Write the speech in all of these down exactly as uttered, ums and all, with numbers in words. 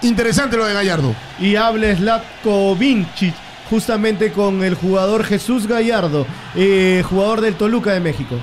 interesante lo de Gallardo. Y habla Zlatko Vincic justamente con el jugador Jesús Gallardo, eh, jugador del Toluca de México.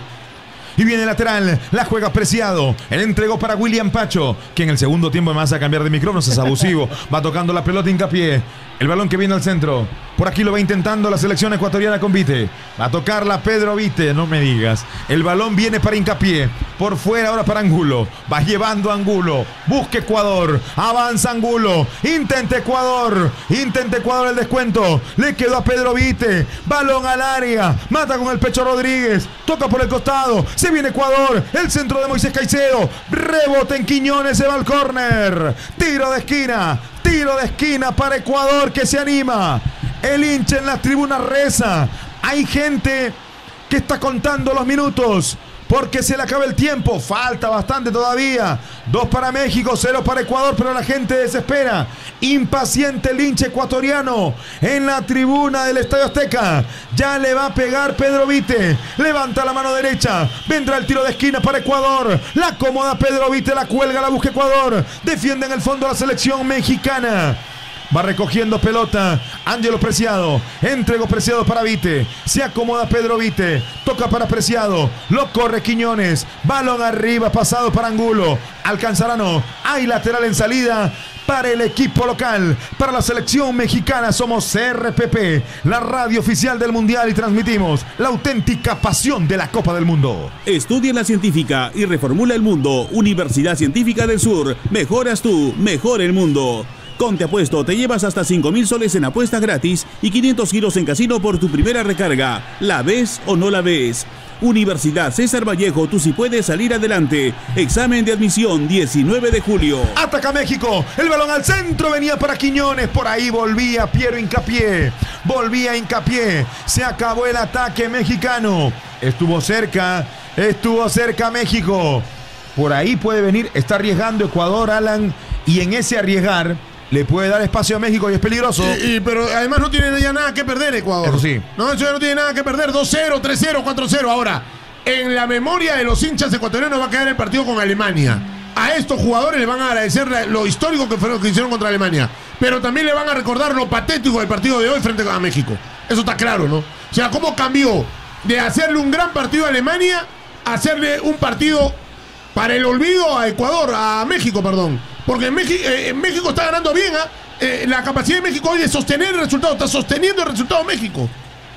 Y viene lateral, la juega Preciado. El entregó para William Pacho, que en el segundo tiempo me vas a cambiar de micrófono, es abusivo. Va tocando la pelota Hincapié. El balón que viene al centro. Por aquí lo va intentando la selección ecuatoriana con Vite. Va a tocarla Pedro Vite, no me digas. El balón viene para Hincapié. Por fuera ahora para Angulo. Va llevando a Angulo. Busca Ecuador. Avanza Angulo. Intenta Ecuador. Intenta Ecuador el descuento. Le quedó a Pedro Vite. Balón al área. Mata con el pecho Rodríguez. Toca por el costado. Se viene Ecuador. El centro de Moisés Caicedo. Rebote en Quiñones. Se va al córner. Tiro de esquina. Tiro de esquina para Ecuador que se anima. El hincha en las tribunas reza. Hay gente que está contando los minutos porque se le acaba el tiempo. Falta bastante todavía. Dos para México, cero para Ecuador, pero la gente desespera. Impaciente el hincha ecuatoriano en la tribuna del Estadio Azteca. Ya le va a pegar Pedro Vite. Levanta la mano derecha. Vendrá el tiro de esquina para Ecuador. La acomoda Pedro Vite, la cuelga, la busca Ecuador. Defiende en el fondo la selección mexicana. Va recogiendo pelota Ángelo Preciado. Entregó Preciado para Vite. Se acomoda Pedro Vite. Toca para Preciado. Lo corre Quiñones. Balón arriba, pasado para Angulo. Alcanzará no. Hay lateral en salida para el equipo local. Para la selección mexicana somos C R P P, la radio oficial del Mundial, y transmitimos la auténtica pasión de la Copa del Mundo. Estudia la científica y reformula el mundo. Universidad Científica del Sur. Mejoras tú, mejor el mundo. Con Te Apuesto te llevas hasta cinco mil soles en apuestas gratis y quinientos giros en casino por tu primera recarga. ¿La ves o no la ves? Universidad César Vallejo, tú sí puedes salir adelante. Examen de admisión diecinueve de julio. Ataca México, el balón al centro, venía para Quiñones, por ahí volvía Piero Hincapié. Volvía Hincapié, se acabó el ataque mexicano. Estuvo cerca, estuvo cerca México. Por ahí puede venir, está arriesgando Ecuador, Alan, y en ese arriesgar le puede dar espacio a México y es peligroso. Y, y, pero además no tiene ya nada que perder Ecuador. Eso sí. No, eso ya no tiene nada que perder. dos cero, tres cero, cuatro cero. Ahora, en la memoria de los hinchas ecuatorianos va a quedar el partido con Alemania. A estos jugadores le van a agradecer lo histórico que fueron que hicieron contra Alemania. Pero también le van a recordar lo patético del partido de hoy frente a México. Eso está claro, ¿no? O sea, cómo cambió de hacerle un gran partido a Alemania a hacerle un partido para el olvido a Ecuador, a México, perdón. Porque en México, eh, en México está ganando bien, ¿eh? Eh, la capacidad de México hoy de sostener el resultado. Está sosteniendo el resultado México.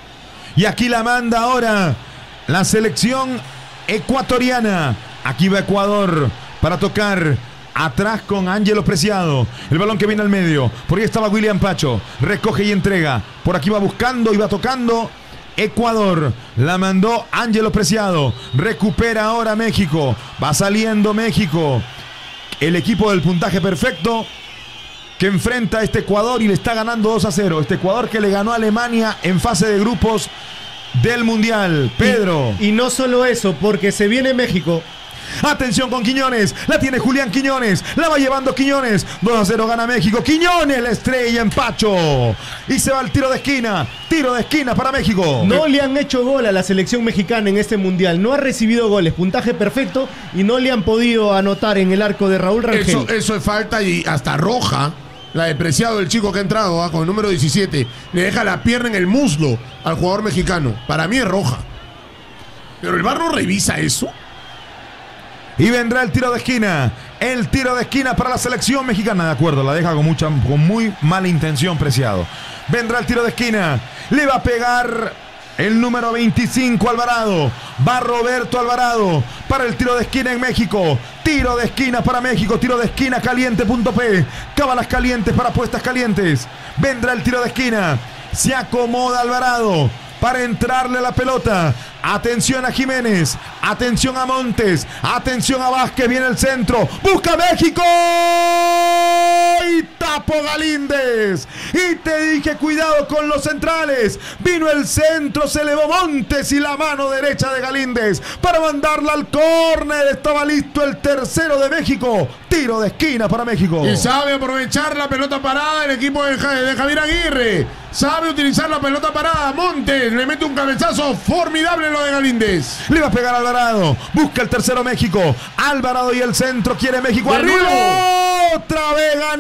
Y aquí la manda ahora la selección ecuatoriana. Aquí va Ecuador para tocar atrás con Ángelo Preciado. El balón que viene al medio. Por ahí estaba William Pacho. Recoge y entrega. Por aquí va buscando y va tocando Ecuador. La mandó Ángelo Preciado. Recupera ahora México. Va saliendo México. El equipo del puntaje perfecto que enfrenta a este Ecuador y le está ganando dos a cero. Este Ecuador que le ganó a Alemania en fase de grupos del Mundial. Pedro. Y, y no solo eso, porque se viene México. Atención con Quiñones, la tiene Julián Quiñones, la va llevando Quiñones, dos a cero gana México, Quiñones la estrella en Pacho, y se va el tiro de esquina, tiro de esquina para México. No le han hecho gol a la selección mexicana en este Mundial, no ha recibido goles, puntaje perfecto, y no le han podido anotar en el arco de Raúl Rangel. Eso, eso es falta y hasta roja, la de Preciado del chico que ha entrado, ¿eh? Con el número diecisiete, le deja la pierna en el muslo al jugador mexicano, para mí es roja. Pero el V A R no revisa eso. Y vendrá el tiro de esquina. El tiro de esquina para la selección mexicana. De acuerdo, la deja con mucha, con muy mala intención, Preciado. Vendrá el tiro de esquina. Le va a pegar el número veinticinco, Alvarado. Va Roberto Alvarado para el tiro de esquina en México. Tiro de esquina para México. Tiro de esquina caliente punto p. Cábalas calientes para apuestas calientes. Vendrá el tiro de esquina. Se acomoda Alvarado para entrarle a la pelota. Atención a Jiménez, atención a Montes, atención a Vázquez, viene el centro, busca México y tapó Galíndez. Y te dije cuidado con los centrales, vino el centro, se elevó Montes y la mano derecha de Galíndez para mandarla al córner. Estaba listo el tercero de México, tiro de esquina para México. Y sabe aprovechar la pelota parada el equipo de, de Javier Aguirre, sabe utilizar la pelota parada. Montes le mete un cabezazo formidable lo de Galíndez. Le va a pegar a Alvarado. Busca el tercero México. Alvarado y el centro. Quiere México. De ¡Arriba! nuevo. Otra vez gana